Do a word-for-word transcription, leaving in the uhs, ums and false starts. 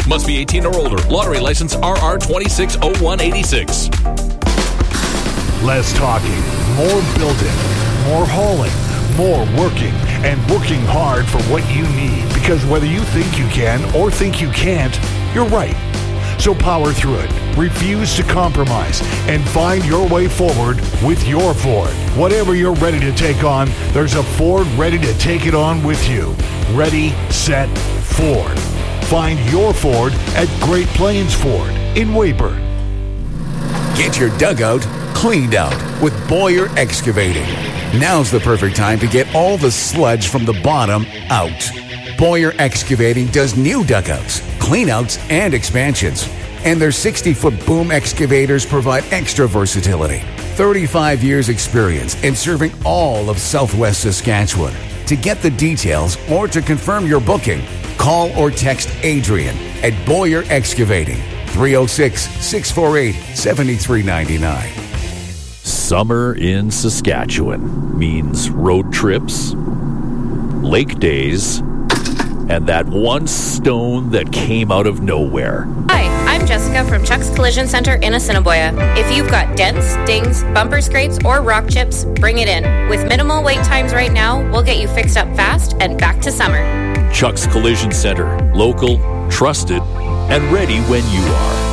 Must be eighteen or older. Lottery license R R two six zero one eight six. Less talking, more building, more hauling, more working, and working hard for what you need. Because whether you think you can or think you can't, you're right. So power through it, refuse to compromise, and find your way forward with your Ford. Whatever you're ready to take on, there's a Ford ready to take it on with you. Ready, set, Ford. Find your Ford at Great Plains Ford in Weyburn. Get your dugout cleaned out with Boyer Excavating. Now's the perfect time to get all the sludge from the bottom out. Boyer Excavating does new dugouts, cleanouts, and expansions. And their sixty-foot boom excavators provide extra versatility. thirty-five years experience in serving all of Southwest Saskatchewan. To get the details or to confirm your booking, call or text Adrian at Boyer Excavating, three oh six, six four eight, seven three nine nine. Summer in Saskatchewan means road trips, lake days, and that one stone that came out of nowhere. Hi, I'm Jessica from Chuck's Collision Center in Assiniboia. If you've got dents, dings, bumper scrapes, or rock chips, bring it in. With minimal wait times right now, we'll get you fixed up fast and back to summer. Chuck's Collision Center, local, trusted, and ready when you are.